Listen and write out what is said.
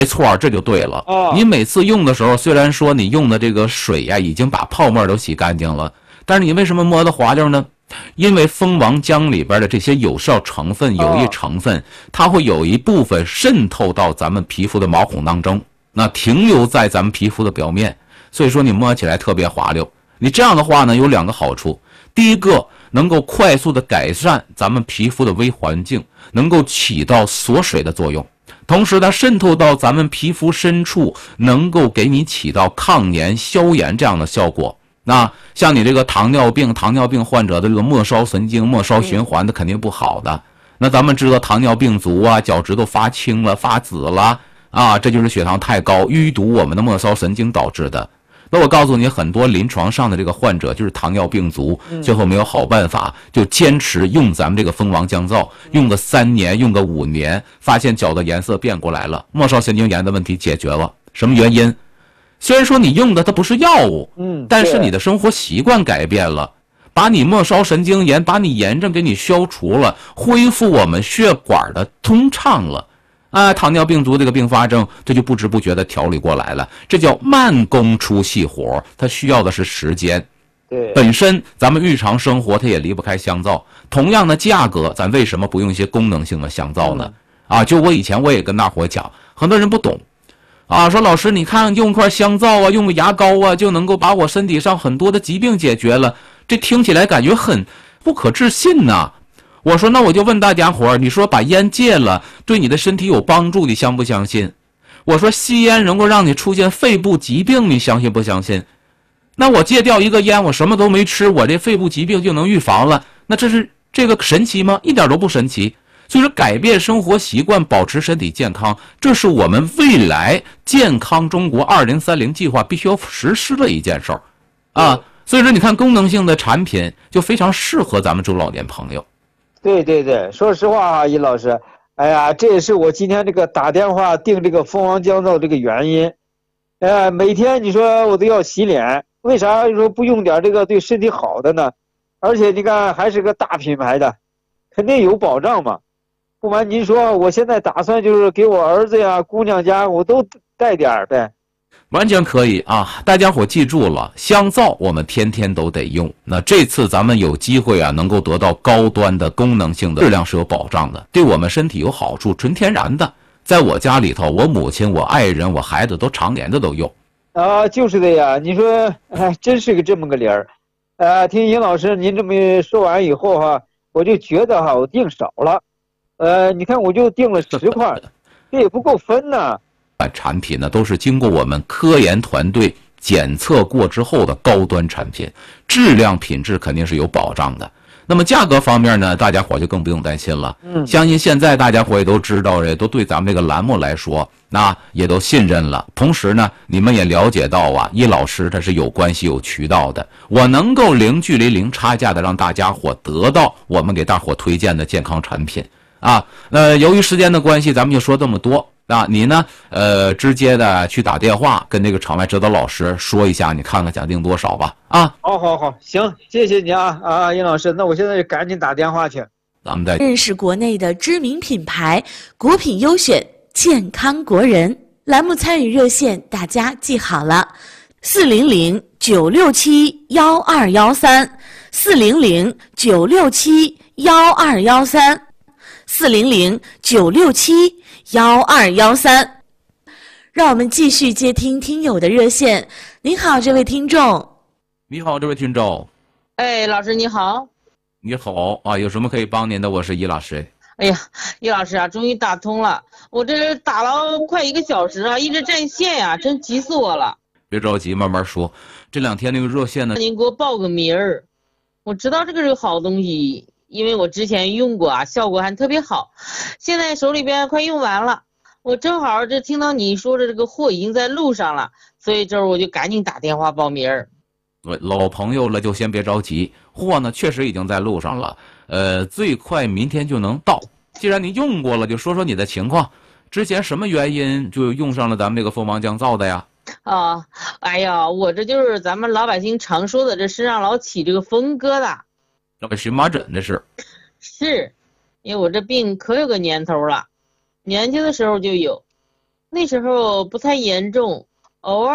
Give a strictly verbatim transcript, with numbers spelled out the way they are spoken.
没错，这就对了。哦、你每次用的时候，虽然说你用的这个水呀、啊、已经把泡沫都洗干净了，但是你为什么摸得滑溜呢？因为蜂王浆里边的这些有效成分、有益成分，哦、它会有一部分渗透到咱们皮肤的毛孔当中，那停留在咱们皮肤的表面，所以说你摸起来特别滑溜。你这样的话呢，有两个好处：第一个，能够快速的改善咱们皮肤的微环境，能够起到锁水的作用。同时它渗透到咱们皮肤深处，能够给你起到抗炎消炎这样的效果。那像你这个糖尿病糖尿病患者的这个末梢神经末梢循环的肯定不好的。那咱们知道糖尿病足啊，脚趾头发青了发紫了啊，这就是血糖太高淤堵我们的末梢神经导致的。那我告诉你，很多临床上的这个患者就是糖尿病足，最后没有好办法，就坚持用咱们这个蜂王降噪，用个三年，用个五年，发现脚的颜色变过来了，末梢神经炎的问题解决了。什么原因？虽然说你用的它不是药物，嗯，但是你的生活习惯改变了，把你末梢神经炎，把你炎症给你消除了，恢复我们血管的通畅了。啊，糖尿病足这个并发症，这就不知不觉的调理过来了，这叫慢工出细活，它需要的是时间。 对， 本身咱们日常生活它也离不开香皂，同样的价格，咱为什么不用一些功能性的香皂呢？嗯、啊，就我以前我也跟大伙讲，很多人不懂，啊，说老师你看用块香皂啊，用个牙膏啊，就能够把我身体上很多的疾病解决了，这听起来感觉很不可置信呐、啊。我说那我就问大家伙儿，你说把烟戒了对你的身体有帮助，你相不相信？我说吸烟能够让你出现肺部疾病，你相信不相信？那我戒掉一个烟，我什么都没吃，我这肺部疾病就能预防了，那这是这个神奇吗？一点都不神奇。所以说改变生活习惯，保持身体健康，这是我们未来健康中国二零三零计划必须要实施的一件事儿啊。所以说你看功能性的产品就非常适合咱们中老年朋友。 对对对，说实话啊，尹老师，哎呀，这也是我今天这个打电话订这个蜂王降噪这个原因。呃，每天你说我都要洗脸，为啥说不用点这个对身体好的呢？而且你看还是个大品牌的，肯定有保障嘛。不瞒您说，我现在打算就是给我儿子呀、姑娘家我都带点呗。 完全可以啊！大家伙记住了，香皂我们天天都得用。那这次咱们有机会啊，能够得到高端的功能性的质量是有保障的，对我们身体有好处，纯天然的。在我家里头，我母亲、我爱人、我孩子都常年的都用。 啊，就是的呀！你说，哎，真是个这么个理儿。呃，听尹老师您这么说完以后哈，我就觉得哈，我订少了。呃，你看我就订了十块，这也不够分呢。 产品呢都是经过我们科研团队检测过之后的高端产品，质量品质肯定是有保障的。那么价格方面呢，大家伙就更不用担心了。嗯，相信现在大家伙也都知道，也都对咱们这个栏目来说，那也都信任了。同时呢，你们也了解到啊，易老师他是有关系有渠道的，我能够零距离零差价的让大家伙得到我们给大伙推荐的健康产品啊。那由于时间的关系，咱们就说这么多。啊，你呢？呃，直接的去打电话跟那个场外指导老师说一下，你看看想定多少吧。啊， 好，好，好，行，谢谢你啊，啊，尹老师，那我现在就赶紧打电话去。 咱们再认识国内的知名品牌，国品优选，健康国人。栏目参与热线大家记好了：四零零九六七幺二幺三，四零零九六七幺二幺三，四零零九六七。幺二幺三，让我们继续接听听友的热线。您好，这位听众。 你好，这位听众。 哎，老师你好。 你好啊，有什么可以帮您的？我是易老师。 哎呀，易老师啊，终于打通了，我这打了快一个小时啊，一直占线呀、啊，真急死我了。 别着急，慢慢说。这两天那个热线呢， 您给我报个名儿。我知道这个是个好东西。因为我之前用过啊，效果还特别好，现在手里边快用完了，我正好这听到你说的这个货已经在路上了，所以这儿我就赶紧打电话报名儿。 老朋友了就先别着急，货呢确实已经在路上了，呃，最快明天就能到。既然您用过了，就说说你的情况，之前什么原因就用上了咱们这个蜂王降噪的呀？ 啊，哎呀，我这就是咱们老百姓常说的，这身上老起这个风疙瘩。 那个荨麻疹这是， 是，因为我这病可有个年头了，年轻的时候就有， 那时候不太严重，偶尔。